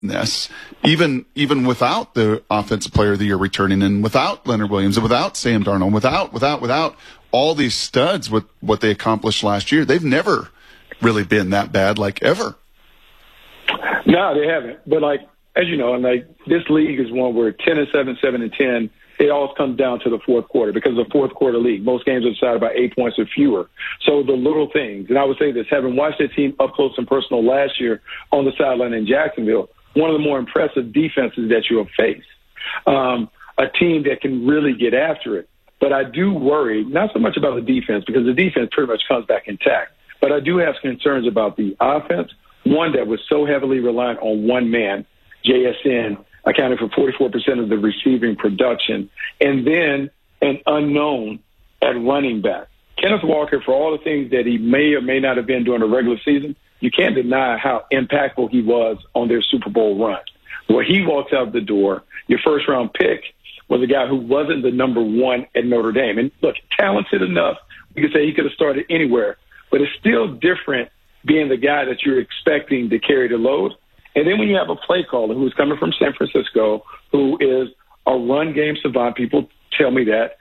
this, even without the Offensive Player of the Year returning, and without Leonard Williams, and without Sam Darnold, without all these studs with what they accomplished last year, they've never really been that bad, like, ever. No, they haven't. But, like, as you know, and like this league is one where 10-7, 7-10, it always comes down to the fourth quarter because it's a fourth quarter league. Most games are decided by 8 points or fewer. So the little things, and I would say this, having watched that team up close and personal last year on the sideline in Jacksonville, one of the more impressive defenses that you have faced. A team that can really get after it. But I do worry, not so much about the defense, because the defense pretty much comes back intact. But I do have concerns about the offense, one that was so heavily reliant on one man, JSN, accounting for 44% of the receiving production, and then an unknown at running back. Kenneth Walker, for all the things that he may or may not have been during the regular season, you can't deny how impactful he was on their Super Bowl run. Where he walks out the door, your first-round pick was a guy who wasn't the number one at Notre Dame. And, look, talented enough, you could say he could have started anywhere, but it's still different being the guy that you're expecting to carry the load. And then when you have a play caller who's coming from San Francisco, who is a run game savant, people tell me that,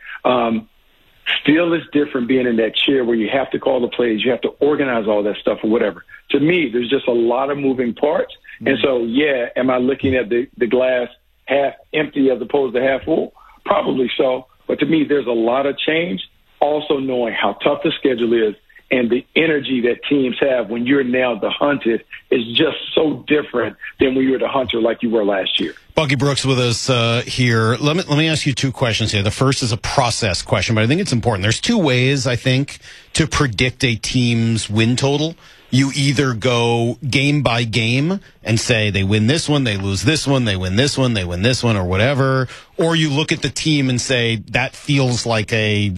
still is different being in that chair where you have to call the plays, you have to organize all that stuff or whatever. To me, there's just a lot of moving parts. And so, yeah, am I looking at the glass half empty as opposed to half full? Probably so. But to me, there's a lot of change. Also knowing how tough the schedule is and the energy that teams have when you're now the hunted is just so different than when you were the hunter like you were last year. Bucky Brooks with us here. Let me ask you two questions here. The first is a process question, but I think it's important. There's two ways, I think, to predict a team's win total. You either go game by game and say they win this one, they lose this one, they win this one, they win this one, or whatever. Or you look at the team and say that feels like a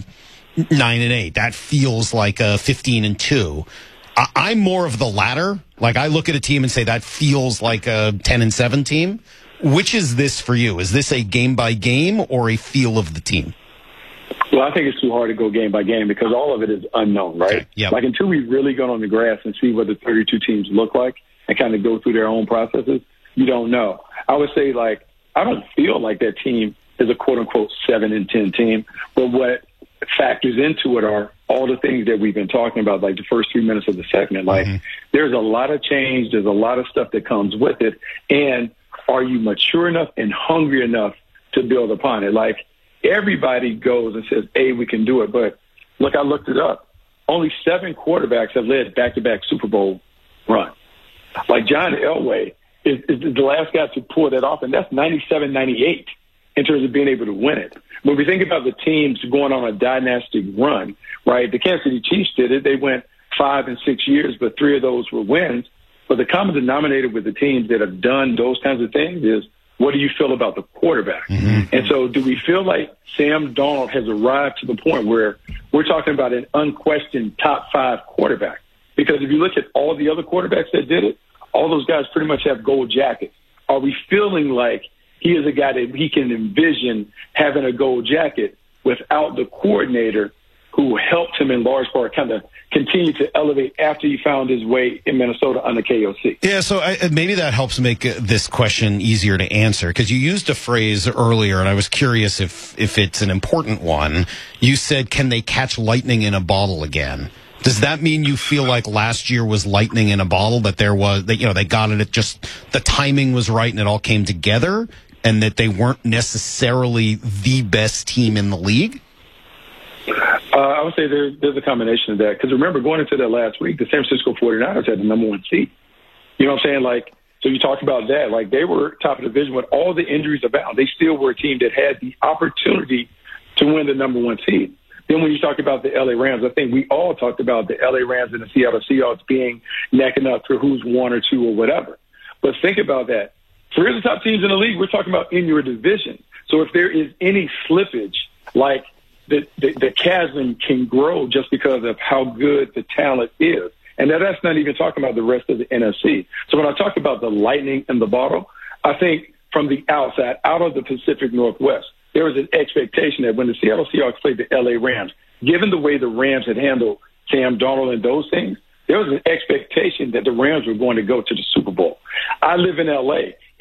9-8. That feels like a 15-2. I'm more of the latter. Like, I look at a team and say that feels like a 10-7 team. Which is this for you? Is this a game by game or a feel of the team? Well, I think it's too hard to go game by game because all of it is unknown, right? Okay. Yep. Like, until we really go on the grass and see what the 32 teams look like and kind of go through their own processes, you don't know. I would say, like, I don't feel like that team is a quote-unquote 7-10 team, but what factors into it are all the things that we've been talking about, like the first 3 minutes of the segment. Like, there's a lot of change. There's a lot of stuff that comes with it. And are you mature enough and hungry enough to build upon it? Like, everybody goes and says, hey, we can do it. But, look, I looked it up. Only 7 quarterbacks have led back-to-back Super Bowl runs. Like, John Elway is the last guy to pull that off, and that's 97-98 in terms of being able to win it. When we think about the teams going on a dynastic run, right, the Kansas City Chiefs did it. They went 5 and 6 years, but 3 of those were wins. But the common denominator with the teams that have done those kinds of things is, what do you feel about the quarterback? And so do we feel like Sam Darnold has arrived to the point where we're talking about an unquestioned top 5 quarterback? Because if you look at all the other quarterbacks that did it, all those guys pretty much have gold jackets. Are we feeling like he is a guy that he can envision having a gold jacket without the coordinator who helped him in large part kind of continue to elevate after he found his way in Minnesota under KOC? Yeah, so maybe that helps make this question easier to answer, because you used a phrase earlier, and I was curious if it's an important one. You said, can they catch lightning in a bottle again? Does that mean you feel like last year was lightning in a bottle, that they got it, just the timing was right and it all came together, and that they weren't necessarily the best team in the league? I would say there's a combination of that. Because remember, going into that last week, the San Francisco 49ers had the number 1 seed. You know what I'm saying? Like, so you talked about that. Like, they were top of the division with all the injuries abound. They still were a team that had the opportunity to win the number 1 seed. Then when you talk about the LA Rams, I think we all talked about the LA Rams and the Seattle Seahawks being neck and up for who's 1 or 2 or whatever. But think about that. 3 of the top teams in the league, we're talking about in your division. So if there is any slippage, like, the chasm can grow just because of how good the talent is. And that's not even talking about the rest of the NFC. So when I talk about the lightning in the bottle, I think from the outside, out of the Pacific Northwest, there was an expectation that when the Seattle Seahawks played the LA Rams, given the way the Rams had handled Sam Darnold and those things, there was an expectation that the Rams were going to go to the Super Bowl. I live in L.A.